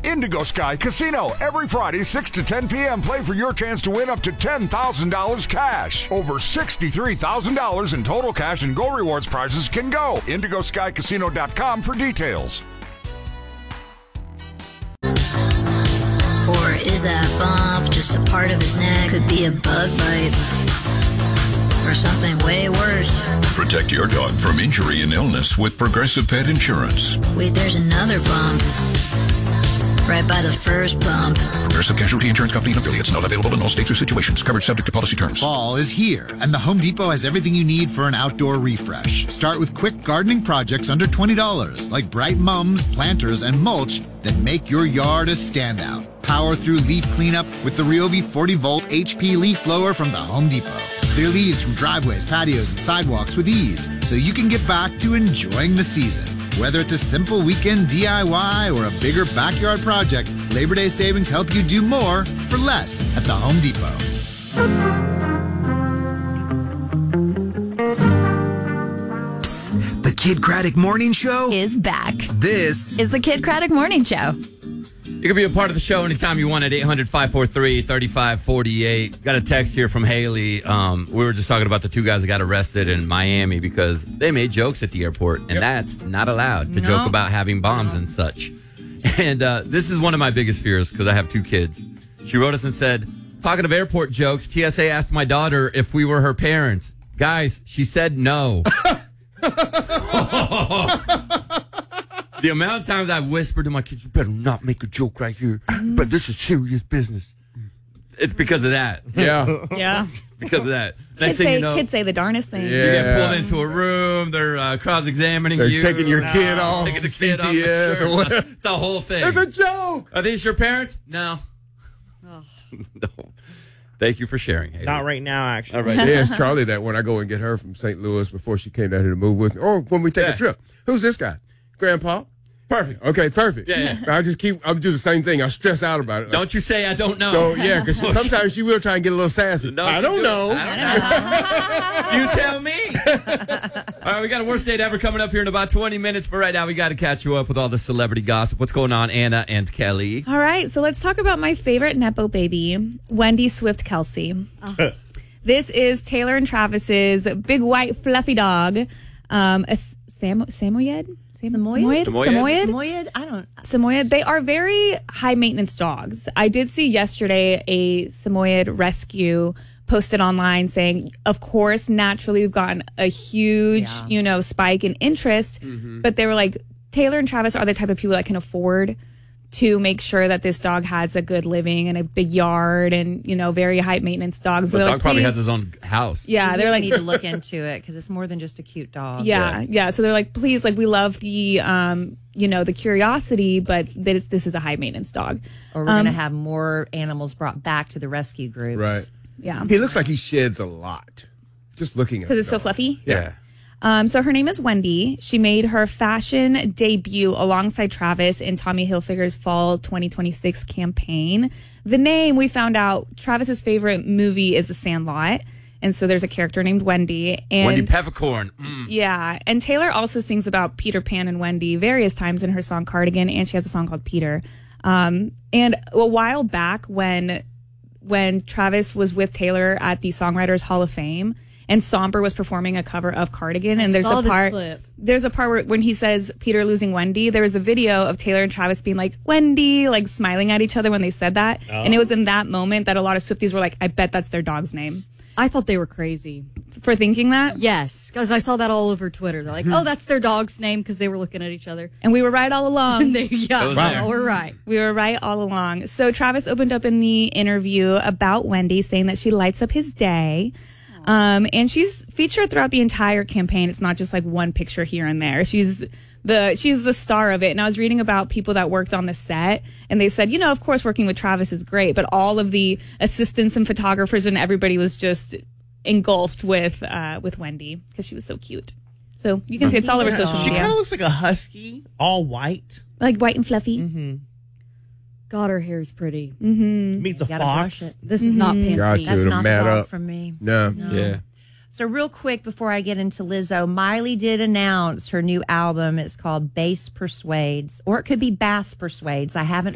Indigo Sky Casino. Every Friday, 6 to 10 p.m. Play for your chance to win up to $10,000 cash. Over $63,000 in total cash and Go Rewards prizes can go. IndigoSkyCasino.com for details. Or is that bump just a part of his neck? Could be a bug bite. Or something way worse. Protect your dog from injury and illness with Progressive Pet Insurance. Wait, there's another bump. Right by the first bump. Progressive Casualty Insurance Company and affiliates. Not available in all states or situations. Coverage subject to policy terms. Fall is here, and the Home Depot has everything you need for an outdoor refresh. Start with quick gardening projects under $20, like bright mums, planters, and mulch that make your yard a standout. Power through leaf cleanup with the Ryobi 40-volt HP leaf blower from the Home Depot. Clear leaves from driveways, patios, and sidewalks with ease, so you can get back to enjoying the season. Whether it's a simple weekend DIY or a bigger backyard project, Labor Day savings help you do more for less at the Home Depot. Psst, the Kid Craddock Morning Show is back. This is the Kid Craddock Morning Show. You can be a part of the show anytime you want at 800-543-3548. Got a text here from Haley. We were just talking about the two guys that got arrested in Miami because they made jokes at the airport, and that's not allowed to joke about having bombs and such. And this is one of my biggest fears because I have two kids. She wrote us and said, talking of airport jokes, TSA asked my daughter if we were her parents. Guys, she said no. The amount of times I've whispered to my kids, you better not make a joke right here, but this is serious business. It's because of that. Yeah. Yeah. Because of that. Kids say the darnest thing. You get pulled into a room, they're cross-examing you. They're taking your kid off. Taking the kid off. CPS or whatever. It's a whole thing. It's a joke. Are these your parents? No. No. Thank you for sharing, Haley. Not right now, actually. All right. Yeah, it's Charlie that when I go and get her from St. Louis before she came down here to move with me, or when we take a trip. Who's this guy? Grandpa? Perfect. Okay, perfect. Yeah. I'll do the same thing. I stress out about it. Don't you say I don't know. So, yeah, because sometimes she will try and get a little sassy. I don't know. You tell me. All right, we got a worst date ever coming up here in about 20 minutes. But right now, we got to catch you up with all the celebrity gossip. What's going on, Anna and Kelly? All right, so let's talk about my favorite Nepo baby, Wendy Swift Kelsey. This is Taylor and Travis's big white fluffy dog, Samoyed? Samoyed. They are very high maintenance dogs. I did see yesterday a Samoyed rescue posted online saying, of course, naturally we've gotten a huge, spike in interest, but they were like, Taylor and Travis are the type of people that can afford to make sure that this dog has a good living and a big yard and, very high maintenance dogs. The dog probably has his own house. Yeah. They're like, need to look into it because it's more than just a cute dog. Yeah. So they're like, please, we love the, the curiosity, but this is a high maintenance dog. Or we're going to have more animals brought back to the rescue groups. Right. Yeah. He looks like he sheds a lot. Just looking at it. Because it's so fluffy? Yeah. So her name is Wendy. She made her fashion debut alongside Travis in Tommy Hilfiger's Fall 2026 campaign. The name, we found out, Travis's favorite movie is The Sandlot. And so there's a character named Wendy. And Wendy Peppercorn. Yeah. And Taylor also sings about Peter Pan and Wendy various times in her song Cardigan, and she has a song called Peter. And a while back when Travis was with Taylor at the Songwriters Hall of Fame, and Somber was performing a cover of Cardigan, and there's a part where when he says Peter losing Wendy, there was a video of Taylor and Travis being like, Wendy, smiling at each other when they said that. Oh. And it was in that moment that a lot of Swifties were like, I bet that's their dog's name. I thought they were crazy. For thinking that? Yes, because I saw that all over Twitter. They're like, oh, that's their dog's name, because they were looking at each other. And we were right all along. We're right. We were right all along. So Travis opened up in the interview about Wendy, saying that she lights up his day. And she's featured throughout the entire campaign. It's not just one picture here and there. She's the star of it. And I was reading about people that worked on the set, and they said, of course working with Travis is great, but all of the assistants and photographers and everybody was just engulfed with Wendy because she was so cute. So you can see it's all over social media. She kind of looks like a husky, all white. Like white and fluffy. Mm-hmm. God, her hair is pretty. Mm-hmm. Meets a fox. This is not Pantene. That's not the dog from me. No. Yeah. So real quick before I get into Lizzo, Miley did announce her new album. It's called Bass Persuades, or it could be Bass Persuades. I haven't